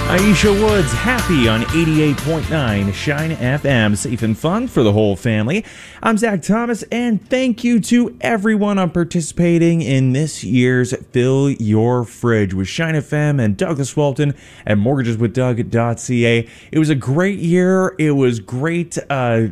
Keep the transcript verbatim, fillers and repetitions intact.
Aisha Woods, Happy on eighty-eight point nine Shine F M. Safe and fun for the whole family. I'm Zach Thomas, and thank you to everyone on participating in this year's Fill Your Fridge with Shine F M and Douglas Walton at mortgages with doug dot c a. It was a great year. It was great uh,